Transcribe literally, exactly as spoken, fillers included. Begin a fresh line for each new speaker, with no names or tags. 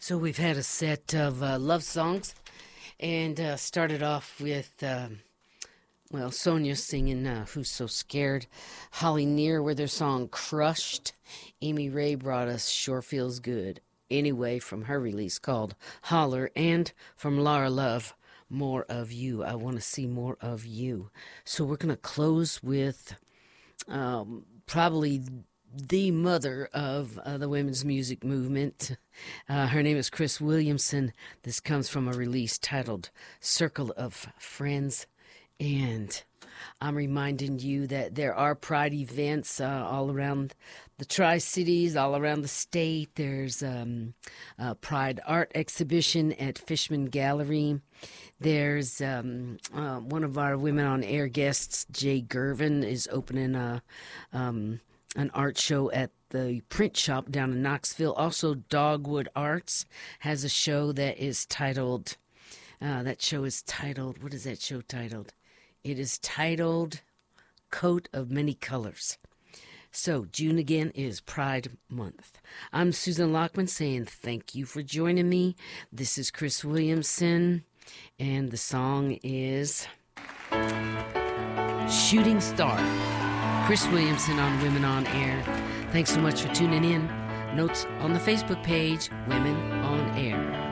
So we've had a set of uh, love songs, and uh, started off with, uh, well, Sonia singing uh, Who's So Scared, Holly Near with their song Crushed. Amy Ray brought us Sure Feels Good, anyway, from her release called Holler, and from Laura Love, More of You. I Want to See More of You. So we're going to close with um, probably the mother of uh, the women's music movement. Uh, her name is Chris Williamson. This comes from a release titled Circle of Friends. And I'm reminding you that there are Pride events uh, all around the Tri-Cities, all around the state. There's um, a Pride art exhibition at Fishman Gallery. There's um, uh, one of our Women on Air guests, Jay Gervin, is opening a... Um, an art show at the print shop down in Knoxville. Also, Dogwood Arts has a show that is titled, uh, that show is titled, what is that show titled? It is titled Coat of Many Colors. So, June again is Pride Month. I'm Susan Lockman saying thank you for joining me. This is Chris Williamson, and the song is Shooting Star. Chris Williamson on Women on Air. Thanks so much for tuning in. Notes on the Facebook page, Women on Air.